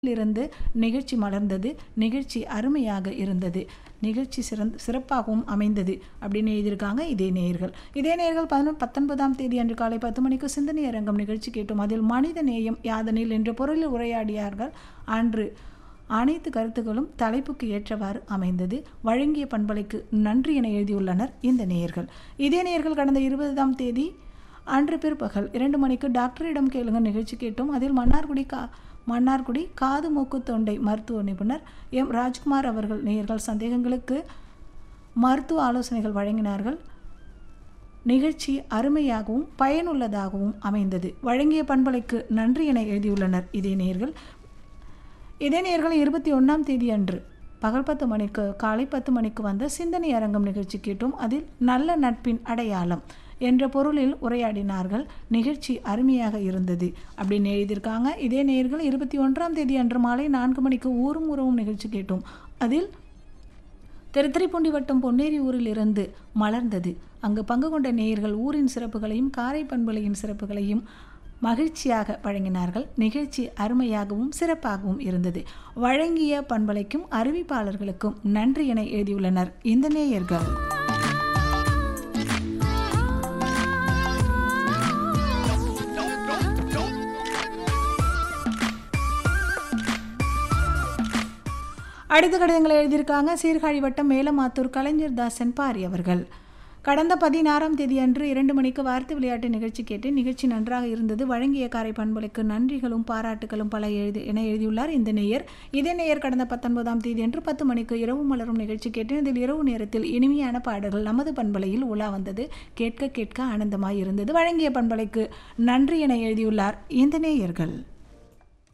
இருந்து நிகழ்ச்சி மலர்ந்தது. நிகழ்ச்சி அருமையாக இருந்தது. நிகழ்ச்சி சிறப்பாகவும் அமைந்தது அப்படின்னு எழுதியிருக்காங்க இதே நேயர்கள். 19ஆம் தேதி அன்று காலை 10 மணிக்கு சிந்தனை அரங்கம் நிகழ்ச்சி கேட்டோம். அதில் மனித நேயம் யாதனில் என்ற பொருளில் உரையாடியார்கள். அன்று அனைத்து கருத்துக்களும் தலைப்புக்கு ஏற்றவாறு அமைந்தது. வழங்கிய பண்பலைக்கு நன்றி என எழுதியுள்ளனர் இந்த நேயர்கள். இதே நேயர்கள் கடந்த 20ஆம் தேதி அன்று பிற்பகல் 2 மணிக்கு டாக்டரிடம் கேளுங்க நிகழ்ச்சி கேட்டோம். அதில் மன்னார்குடி காது மூக்கு தொண்டை மருத்துவ நிபுணர் எம் ராஜ்குமார் அவர்கள் நேயர்கள் சந்தேகங்களுக்கு மருத்துவ ஆலோசனைகள் வழங்கினார்கள். நிகழ்ச்சி அருமையாகவும் பயனுள்ளதாகவும் அமைந்தது. வழங்கிய பண்பலைக்கு நன்றி என எழுதியுள்ளனர் இதே நேயர்கள். 21ஆம் தேதி அன்று பகல் 10 மணிக்கு காலை 10 மணிக்கு வந்த சிந்தனை அரங்கம் நிகழ்ச்சி கேட்டோம். அதில் நல்ல நட்பின் அடையாளம் என்ற பொருளில் உரையாடினார்கள். நிகழ்ச்சி அருமையாக இருந்தது அப்படின்னு எழுதியிருக்காங்க இதே நேயர்கள். 21ஆம் தேதி அன்று மாலை 4 மணிக்கு ஊரும் உறவும் நிகழ்ச்சி கேட்டோம். அதில் திருத்துறைப்பூண்டி வட்டம் பொன்னேரி ஊரில் இருந்து மலர்ந்தது. அங்கு பங்கு கொண்ட நேயர்கள் ஊரின் சிறப்புகளையும் காரை பண்பலையின் சிறப்புகளையும் மகிழ்ச்சியாக வழங்கினார்கள். நிகழ்ச்சி அருமையாகவும் சிறப்பாகவும் இருந்தது. வழங்கிய பண்பலைக்கும் அறிவிப்பாளர்களுக்கும் நன்றி என எழுதியுள்ளனர் இந்த நேயர்கள். அடுத்த கடிதங்களை எழுதியிருக்காங்க சீர்காழி வட்டம் மேலமாத்தூர் கலைஞர் தாசன் பாரி அவர்கள். கடந்த 16ஆம் தேதி அன்று 2 மணிக்கு வார்த்தை விளையாட்டு நிகழ்ச்சி கேட்டு நிகழ்ச்சி நன்றாக இருந்தது. வழங்கிய காரை பண்பலைக்கு நன்றிகளும் பாராட்டுகளும் பல என எழுதியுள்ளார் இந்த நேயர். இதே நேயர் கடந்த 19ஆம் தேதி அன்று 10 மணிக்கு இரவு மலரும் நிகழ்ச்சி கேட்டு இதில் இரவு நேரத்தில் இனிமையான பாடல்கள் நமது பண்பலையில் உலா வந்தது. கேட்க கேட்க ஆனந்தமாய் இருந்தது. வழங்கிய பண்பலைக்கு நன்றி என எழுதியுள்ளார் இந்த நேயர்கள்.